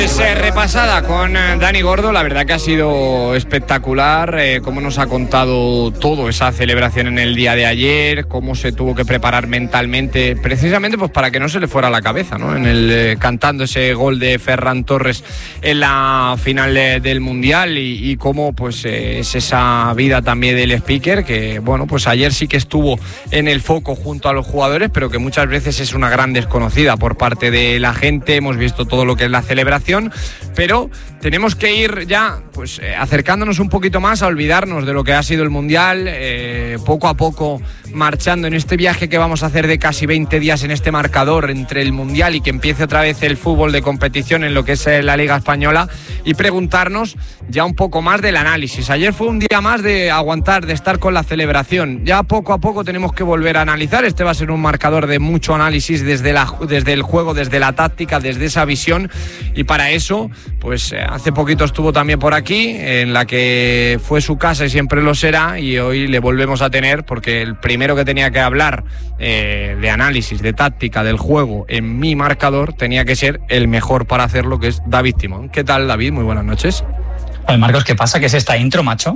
Pues repasada con Dani Gordo, la verdad que ha sido espectacular, cómo nos ha contado todo esa celebración en el día de ayer, cómo se tuvo que preparar mentalmente, precisamente pues para que no se le fuera la cabeza, ¿no? Cantando ese gol de Ferran Torres en la final del Mundial y cómo pues es esa vida también del speaker, que bueno, pues ayer sí que estuvo en el foco junto a los jugadores, pero que muchas veces es una gran desconocida por parte de la gente. Hemos visto todo lo que es la celebración, pero tenemos que ir ya pues acercándonos un poquito más a olvidarnos de lo que ha sido el Mundial, poco a poco marchando en este viaje que vamos a hacer de casi 20 días en este marcador entre el Mundial y que empiece otra vez el fútbol de competición en lo que es la Liga Española, y preguntarnos ya un poco más del análisis. Ayer fue un día más de aguantar, de estar con la celebración. Ya poco a poco tenemos que volver a analizar. Este va a ser un marcador de mucho análisis desde el juego, desde la táctica, desde esa visión, y para eso pues hace poquito estuvo también por aquí, en la que fue su casa y siempre lo será, y hoy le volvemos a tener porque el primero que tenía que hablar de análisis, de táctica, del juego en mi marcador tenía que ser el mejor para hacerlo, que es David Timón. ¿Qué tal, David? Muy buenas noches. Oye, Marcos, ¿qué pasa? ¿Qué es esta intro, macho?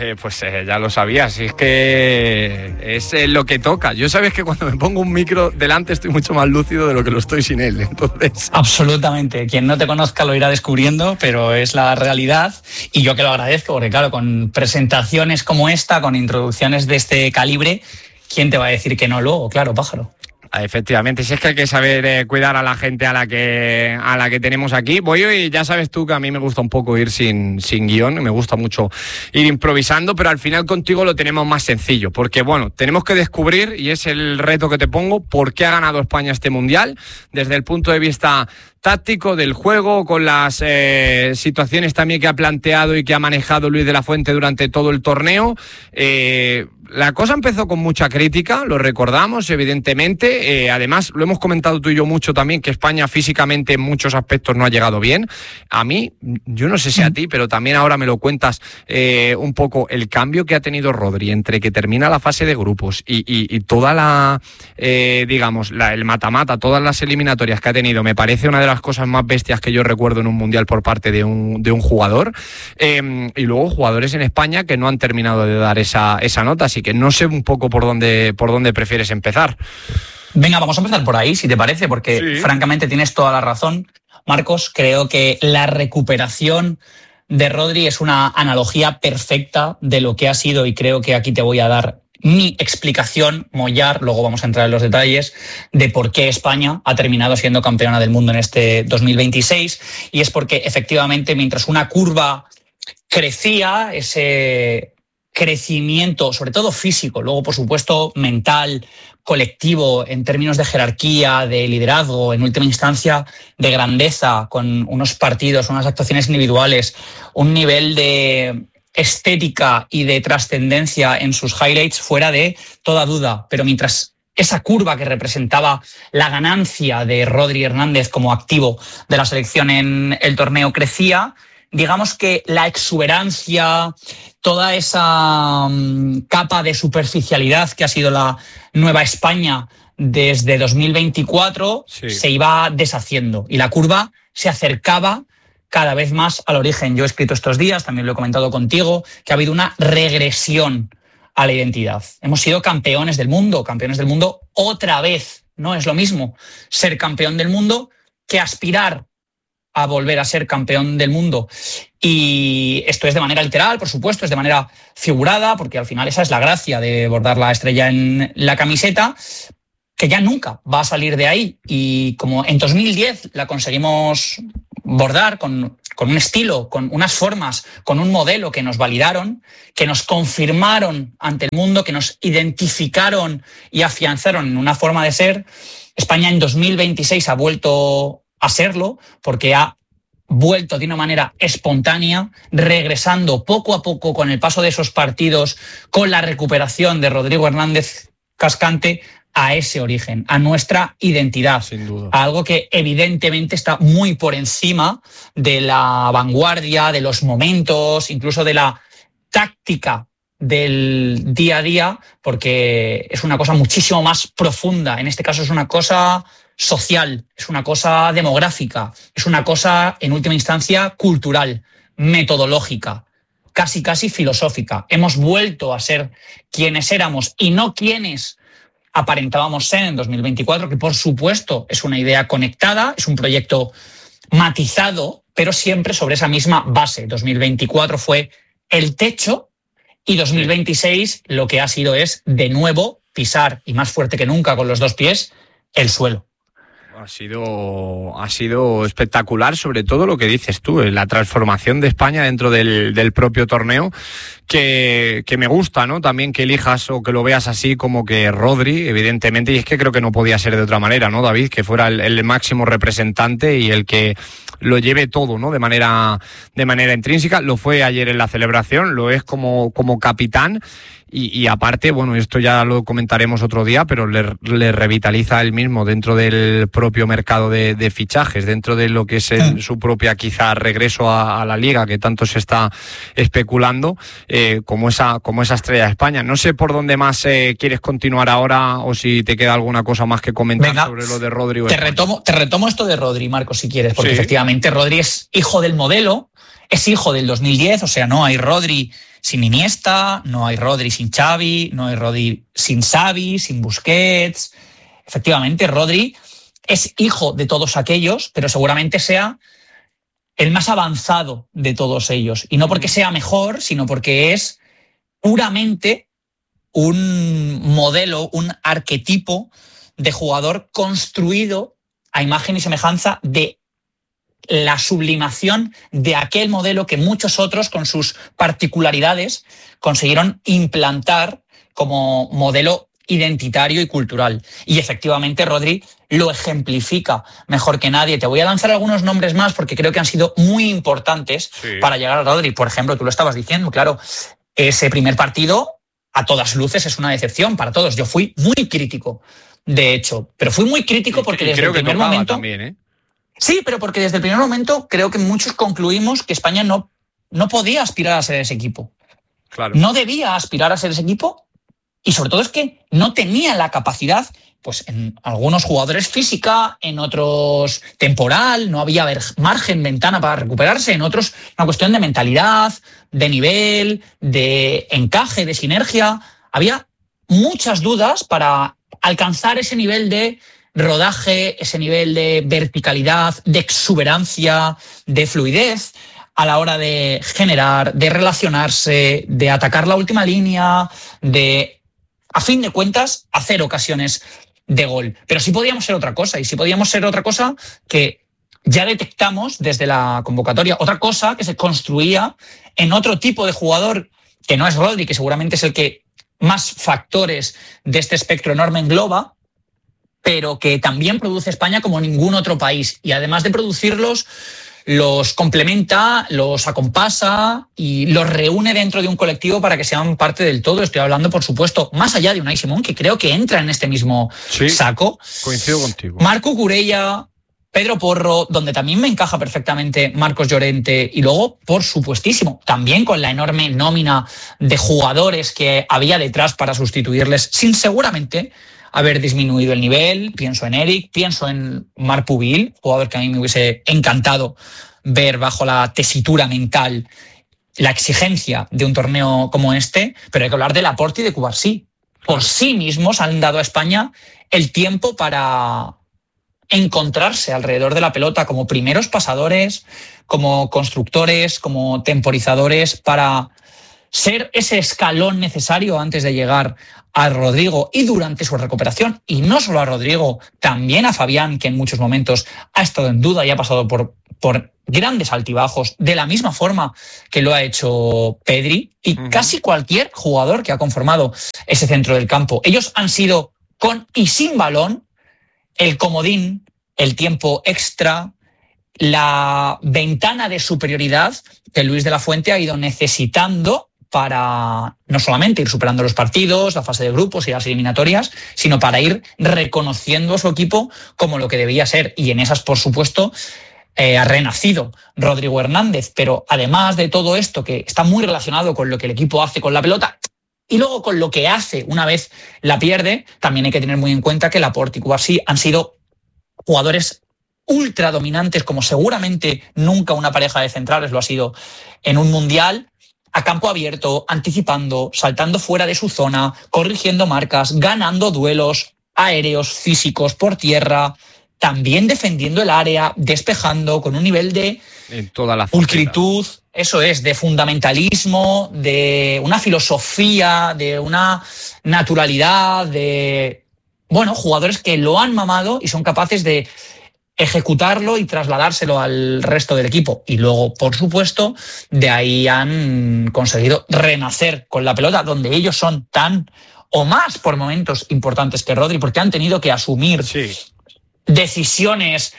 Ya lo sabías, es que es lo que toca. Yo sabes que cuando me pongo un micro delante estoy mucho más lúcido de lo que lo estoy sin él, entonces... Absolutamente, quien no te conozca lo irá descubriendo, pero es la realidad, y yo que lo agradezco, porque claro, con presentaciones como esta, con introducciones de este calibre, ¿quién te va a decir que no luego? Claro, pájaro. Efectivamente, si es que hay que saber cuidar a la gente a la que tenemos aquí. Voy hoy, ya sabes tú que a mí me gusta un poco ir sin guión, me gusta mucho ir improvisando, pero al final contigo lo tenemos más sencillo, porque bueno, tenemos que descubrir, y es el reto que te pongo, por qué ha ganado España este Mundial, desde el punto de vista táctico del juego, con las situaciones también que ha planteado y que ha manejado Luis de la Fuente durante todo el torneo. La cosa empezó con mucha crítica, lo recordamos, evidentemente. Además, lo hemos comentado tú y yo mucho también, que España físicamente en muchos aspectos no ha llegado bien. A mí, yo no sé si a ti, pero también ahora me lo cuentas un poco, el cambio que ha tenido Rodri entre que termina la fase de grupos y toda el mata-mata, todas las eliminatorias que ha tenido, me parece una de las cosas más bestias que yo recuerdo en un Mundial por parte de un jugador. Y luego jugadores en España que no han terminado de dar esa nota. Así que no sé un poco por dónde prefieres empezar. Venga, vamos a empezar por ahí, si te parece, porque sí, francamente tienes toda la razón, Marcos. Creo que la recuperación de Rodri es una analogía perfecta de lo que ha sido, y creo que aquí te voy a dar mi explicación, mollar, luego vamos a entrar en los detalles de por qué España ha terminado siendo campeona del mundo en este 2026, y es porque efectivamente mientras una curva crecía, ese crecimiento, sobre todo físico, luego por supuesto mental, colectivo, en términos de jerarquía, de liderazgo, en última instancia de grandeza, con unos partidos, unas actuaciones individuales, un nivel de estética y de trascendencia en sus highlights fuera de toda duda. Pero mientras esa curva que representaba la ganancia de Rodri Hernández como activo de la selección en el torneo crecía, digamos que la exuberancia, toda esa capa de superficialidad que ha sido la nueva España desde 2024 se iba deshaciendo y la curva se acercaba cada vez más al origen. Yo he escrito estos días, también lo he comentado contigo, que ha habido una regresión a la identidad. Hemos sido campeones del mundo otra vez. No es lo mismo ser campeón del mundo que aspirar a volver a ser campeón del mundo. Y esto es de manera literal, por supuesto, es de manera figurada, porque al final esa es la gracia de bordar la estrella en la camiseta, que ya nunca va a salir de ahí. Y como en 2010 la conseguimos bordar con un estilo, con unas formas, con un modelo que nos validaron, que nos confirmaron ante el mundo, que nos identificaron y afianzaron en una forma de ser, España en 2026 ha vuelto a serlo, porque ha vuelto de una manera espontánea, regresando poco a poco con el paso de esos partidos, con la recuperación de Rodrigo Hernández Cascante, a ese origen, a nuestra identidad. Sin duda. A algo que evidentemente está muy por encima de la vanguardia, de los momentos, incluso de la táctica del día a día, porque es una cosa muchísimo más profunda. En este caso es una cosa social, es una cosa demográfica, es una cosa, en última instancia, cultural, metodológica, casi filosófica. Hemos vuelto a ser quienes éramos y no quienes aparentábamos ser en 2024, que por supuesto es una idea conectada, es un proyecto matizado, pero siempre sobre esa misma base. 2024 fue el techo y 2026 lo que ha sido es, de nuevo, pisar, y más fuerte que nunca con los dos pies, el suelo. Ha sido espectacular, sobre todo lo que dices tú, la transformación de España dentro del propio torneo, que me gusta, ¿no? También que elijas o que lo veas así, como que Rodri, evidentemente, y es que creo que no podía ser de otra manera, ¿no, David? Que fuera el máximo representante y el que lo lleve todo, ¿no? De manera intrínseca. Lo fue ayer en la celebración, lo es como capitán. Y aparte, bueno, esto ya lo comentaremos otro día, pero le revitaliza él mismo dentro del propio mercado de fichajes, dentro de lo que es su propia quizá regreso a la Liga, que tanto se está especulando, como esa estrella de España. No sé por dónde más quieres continuar ahora, o si te queda alguna cosa más que comentar. Venga, sobre lo de Rodri. Te retomo esto de Rodri, Marcos, si quieres, porque efectivamente Rodri es hijo del modelo, es hijo del 2010, o sea, no hay Rodri sin Iniesta, no hay Rodri sin Xavi, no hay Rodri sin Xavi, sin Busquets. Efectivamente, Rodri es hijo de todos aquellos, pero seguramente sea el más avanzado de todos ellos. Y no porque sea mejor, sino porque es puramente un modelo, un arquetipo de jugador construido a imagen y semejanza de la sublimación de aquel modelo que muchos otros, con sus particularidades, consiguieron implantar como modelo identitario y cultural. Y efectivamente Rodri lo ejemplifica mejor que nadie. Te voy a lanzar algunos nombres más porque creo que han sido muy importantes para llegar a Rodri. Por ejemplo, tú lo estabas diciendo, claro, ese primer partido a todas luces es una decepción para todos. Yo fui muy crítico, de hecho, pero fui muy crítico porque desde el primer momento también, Sí, pero porque desde el primer momento creo que muchos concluimos que España no podía aspirar a ser ese equipo. Claro. No debía aspirar a ser ese equipo, y sobre todo es que no tenía la capacidad, pues en algunos jugadores física, en otros temporal, no había margen, ventana para recuperarse, en otros una cuestión de mentalidad, de nivel, de encaje, de sinergia. Había muchas dudas para alcanzar ese nivel de rodaje, ese nivel de verticalidad, de exuberancia, de fluidez a la hora de generar, de relacionarse, de atacar la última línea, de, a fin de cuentas, hacer ocasiones de gol. Pero sí podíamos ser otra cosa, y sí podíamos ser otra cosa que ya detectamos desde la convocatoria, otra cosa que se construía en otro tipo de jugador que no es Rodri, que seguramente es el que más factores de este espectro enorme engloba, pero que también produce España como ningún otro país. Y además de producirlos, los complementa, los acompasa y los reúne dentro de un colectivo para que sean parte del todo. Estoy hablando, por supuesto, más allá de Unai Simón, que creo que entra en este mismo saco. Coincido contigo. Marco Curella, Pedro Porro, donde también me encaja perfectamente Marcos Llorente, y luego, por supuestísimo, también con la enorme nómina de jugadores que había detrás para sustituirles, sin seguramente haber disminuido el nivel. Pienso en Eric, pienso en Marc Pubil, jugador que a mí me hubiese encantado ver bajo la tesitura mental, la exigencia de un torneo como este, pero hay que hablar de Laporte y de Cubarsí. Por sí mismos han dado a España el tiempo para encontrarse alrededor de la pelota como primeros pasadores, como constructores, como temporizadores, para ser ese escalón necesario antes de llegar a Rodrigo y durante su recuperación. Y no solo a Rodrigo, también a Fabián, que en muchos momentos ha estado en duda y ha pasado por grandes altibajos, de la misma forma que lo ha hecho Pedri y casi cualquier jugador que ha conformado ese centro del campo. Ellos han sido, con y sin balón, el comodín, el tiempo extra, la ventana de superioridad que Luis de la Fuente ha ido necesitando para no solamente ir superando los partidos, la fase de grupos y las eliminatorias, sino para ir reconociendo a su equipo como lo que debía ser. Y en esas, por supuesto, ha renacido Rodrigo Hernández. Pero además de todo esto, que está muy relacionado con lo que el equipo hace con la pelota y luego con lo que hace una vez la pierde, también hay que tener muy en cuenta que Laporte y Cubarsí han sido jugadores ultra dominantes, como seguramente nunca una pareja de centrales lo ha sido en un mundial, a campo abierto, anticipando, saltando fuera de su zona, corrigiendo marcas, ganando duelos aéreos, físicos, por tierra, también defendiendo el área, despejando, con un nivel de en toda la pulcritud, eso es, de fundamentalismo, de una filosofía, de una naturalidad, de, bueno, jugadores que lo han mamado y son capaces de ejecutarlo y trasladárselo al resto del equipo. Y luego, por supuesto, de ahí han conseguido renacer con la pelota, donde ellos son tan o más por momentos importantes que Rodri, porque han tenido que asumir decisiones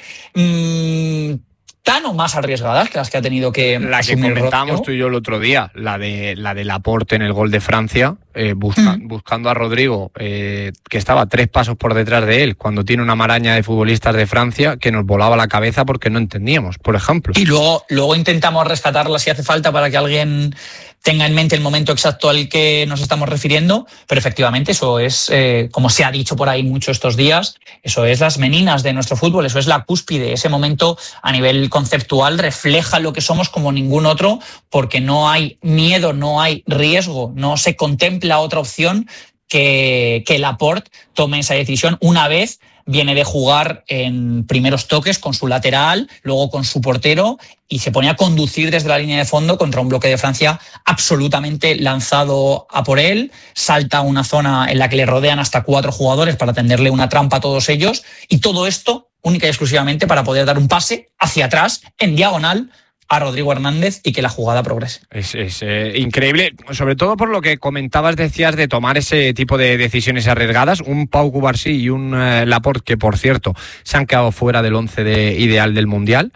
tan o más arriesgadas que las que ha tenido que la que comentábamos tú y yo el otro día, la de Laporte en el gol de Francia, buscando a Rodrigo, que estaba 3 pasos por detrás de él, cuando tiene una maraña de futbolistas de Francia que nos volaba la cabeza porque no entendíamos, por ejemplo. Y luego intentamos rescatarla si hace falta para que alguien tenga en mente el momento exacto al que nos estamos refiriendo, pero efectivamente eso es, como se ha dicho por ahí mucho estos días, eso es las meninas de nuestro fútbol, eso es la cúspide, ese momento a nivel conceptual refleja lo que somos como ningún otro, porque no hay miedo, no hay riesgo, no se contempla otra opción que Laporte tome esa decisión una vez viene de jugar en primeros toques con su lateral, luego con su portero, y se pone a conducir desde la línea de fondo contra un bloque de Francia absolutamente lanzado a por él, salta a una zona en la que le rodean hasta 4 jugadores para tenderle una trampa a todos ellos, y todo esto única y exclusivamente para poder dar un pase hacia atrás, en diagonal, a Rodrigo Hernández y que la jugada progrese. Es increíble, sobre todo por lo que comentabas, decías, de tomar ese tipo de decisiones arriesgadas. Un Pau Cubarsí y un Laporte, que por cierto se han quedado fuera del 11 ideal del Mundial.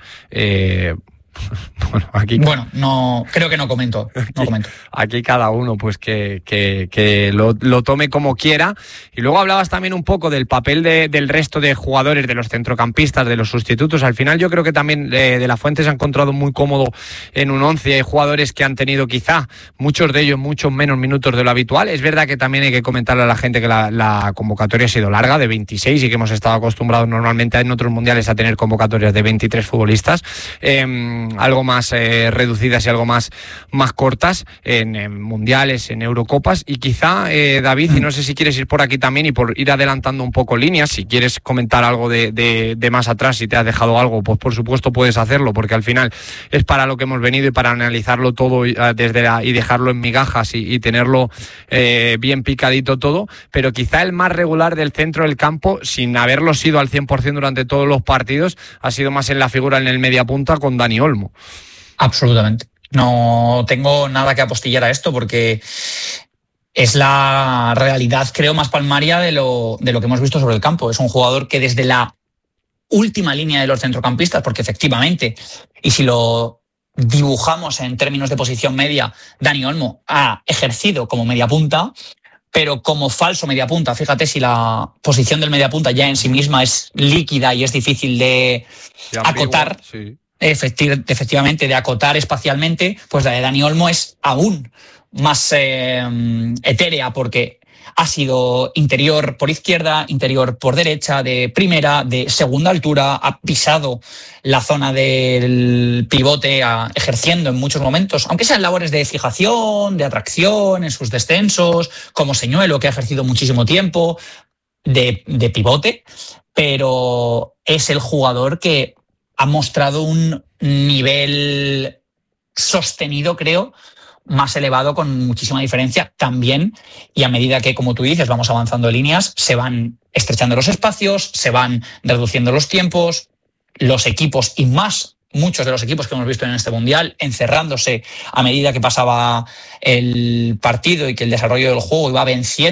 Bueno, no, creo que no comento. Aquí cada uno pues que lo tome como quiera. Y luego hablabas también un poco del papel del resto de jugadores, de los centrocampistas, de los sustitutos. Al final yo creo que también De La Fuente se ha encontrado muy cómodo en un 11. Hay jugadores que han tenido quizá, muchos de ellos, muchos menos minutos de lo habitual. Es verdad que también hay que comentarle a la gente que la convocatoria ha sido larga, de 26, y que hemos estado acostumbrados normalmente en otros mundiales a tener convocatorias de 23 futbolistas. Algo más reducidas y algo más cortas en mundiales, en Eurocopas, y quizá David, y no sé si quieres ir por aquí también y por ir adelantando un poco líneas, si quieres comentar algo de más atrás, si te has dejado algo, pues por supuesto puedes hacerlo, porque al final es para lo que hemos venido y para analizarlo todo y dejarlo en migajas y tenerlo bien picadito todo, pero quizá el más regular del centro del campo, sin haberlo sido al 100% durante todos los partidos, ha sido más en la figura en el mediapunta con Dani Olmo. Absolutamente. No tengo nada que apostillar a esto porque es la realidad, creo, más palmaria de lo que hemos visto sobre el campo. Es un jugador que desde la última línea de los centrocampistas, porque efectivamente, y si lo dibujamos en términos de posición media, Dani Olmo ha ejercido como mediapunta, pero como falso mediapunta. Fíjate si la posición del mediapunta ya en sí misma es líquida y es difícil de acotar. Sí. Efectivamente, de acotar espacialmente, pues la de Dani Olmo es aún más etérea, porque ha sido interior por izquierda, interior por derecha, de primera, de segunda altura, ha pisado la zona del pivote, ejerciendo en muchos momentos, aunque sean labores de fijación, de atracción, en sus descensos, como Señuelo, que ha ejercido muchísimo tiempo de pivote, pero es el jugador que ha mostrado un nivel sostenido, creo, más elevado, con muchísima diferencia también, y a medida que, como tú dices, vamos avanzando en líneas, se van estrechando los espacios, se van reduciendo los tiempos, los equipos, y más muchos de los equipos que hemos visto en este Mundial, encerrándose a medida que pasaba el partido y que el desarrollo del juego iba venciendo